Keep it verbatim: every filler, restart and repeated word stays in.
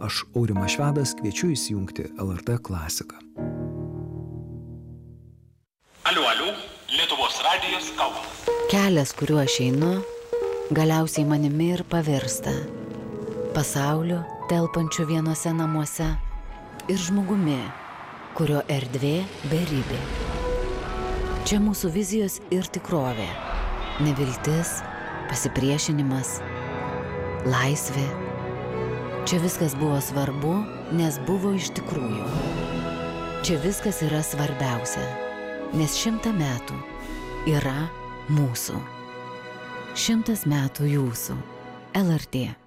Aš Aurimas Švedas kviečiu įsijungti L R T klasiką. Aliu, aliu, Lietuvos radijas kalba. Kelias, kuriuo aš einu, galiausiai manimi ir pavirsta. Pasauliu, telpančiu vienose namuose, ir žmogumi, kurio erdvė beribė. Čia mūsų vizijos ir tikrovė. Neviltis, pasipriešinimas, laisvė. Čia viskas buvo svarbu, nes buvo iš tikrųjų. Čia viskas yra svarbiausia, nes šimtą metų yra mūsų. Šimtas metų jūsų. L R T.